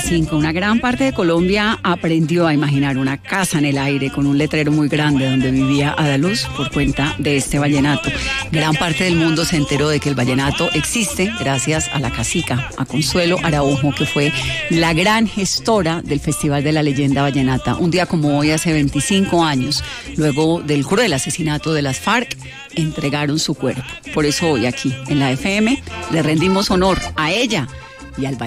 25, una gran parte de Colombia aprendió a imaginar una casa en el aire con un letrero muy grande donde vivía Adaluz por cuenta de este vallenato. Gran parte del mundo se enteró de que el vallenato existe gracias a la cacica, a Consuelo Araujo, que fue la gran gestora del Festival de la Leyenda Vallenata. Un día como hoy, hace 25 años, luego del cruel asesinato de las FARC, entregaron su cuerpo. Por eso hoy aquí en la FM le rendimos honor a ella y al vallenato.